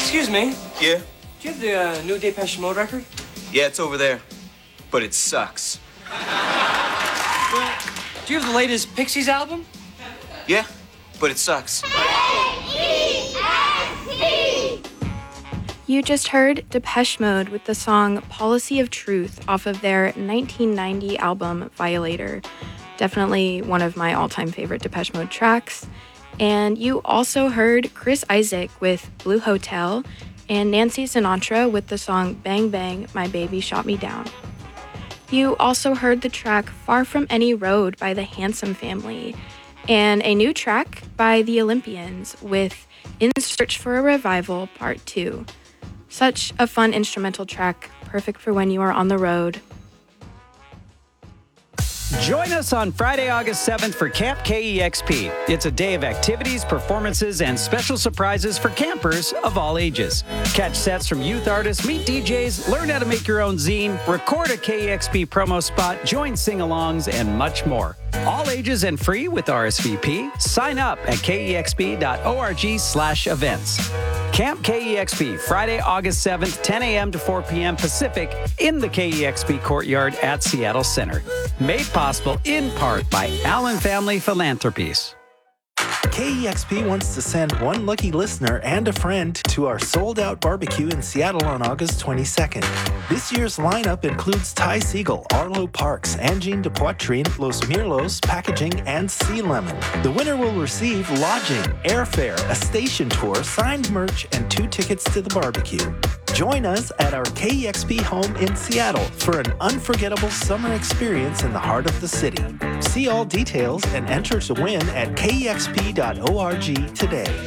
Excuse me. Yeah? Do you have the new Depeche Mode record? Yeah, it's over there. But it sucks. Well, do you have the latest Pixies album? Yeah, but it sucks. You just heard Depeche Mode with the song Policy of Truth off of their 1990 album Violator. Definitely one of my all-time favorite Depeche Mode tracks. And you also heard Chris Isaak with Blue Hotel and Nancy Sinatra with the song Bang Bang, My Baby Shot Me Down. You also heard the track Far From Any Road by the Handsome Family and a new track by the Olympians with In Search for a Revival Part 2. Such a fun instrumental track, perfect for when you are on the road. Join us on Friday, August 7th for Camp KEXP. It's a day of activities, performances, and special surprises for campers of all ages. Catch sets from youth artists, meet DJs, learn how to make your own zine, record a KEXP promo spot, join sing-alongs, and much more. All ages and free with RSVP. Sign up at kexp.org/events. Camp KEXP, Friday, August 7th, 10 a.m. to 4 p.m. Pacific in the KEXP Courtyard at Seattle Center. Made possible in part by Allen Family Philanthropies. KEXP wants to send one lucky listener and a friend to our sold-out barbecue in Seattle on August 22nd. This year's lineup includes Ty Siegel, Arlo Parks, Angine de Poitrine, Los Mirlos, Packaging, and Sea Lemon. The winner will receive lodging, airfare, a station tour, signed merch, and 2 tickets to the barbecue. Join us at our KEXP home in Seattle for an unforgettable summer experience in the heart of the city. See all details and enter to win at kexp.org today.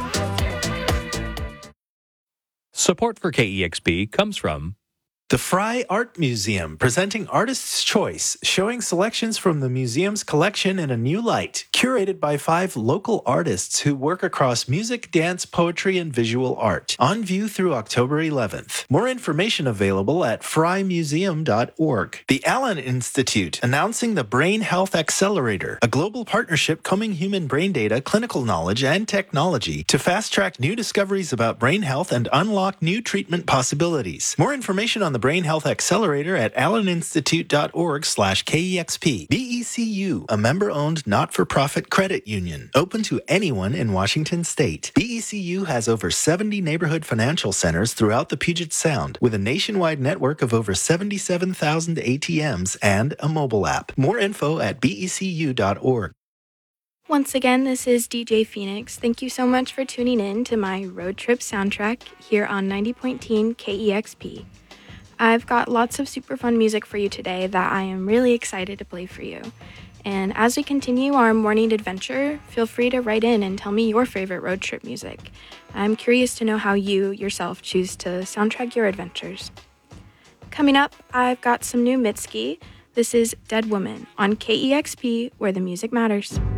Support for KEXP comes from The Frye Art Museum, presenting Artist's Choice, showing selections from the museum's collection in a new light, curated by 5 local artists who work across music, dance, poetry, and visual art. On view through October 11th. More information available at fryemuseum.org. The Allen Institute, announcing the Brain Health Accelerator, a global partnership combing human brain data, clinical knowledge, and technology to fast-track new discoveries about brain health and unlock new treatment possibilities. More information on the Brain Health Accelerator at alleninstitute.org/KEXP. BECU, a member-owned not-for-profit credit union, open to anyone in Washington State. BECU has over 70 neighborhood financial centers throughout the Puget Sound, with a nationwide network of over 77,000 ATMs and a mobile app. More info at becu.org. Once again, this is DJ Phoenix. Thank you so much for tuning in to my road trip soundtrack here on 90.10 KEXP. I've got lots of super fun music for you today that I am really excited to play for you. And as we continue our morning adventure, feel free to write in and tell me your favorite road trip music. I'm curious to know how you, yourself, choose to soundtrack your adventures. Coming up, I've got some new Mitski. This is Dead Woman on KEXP, where the music matters.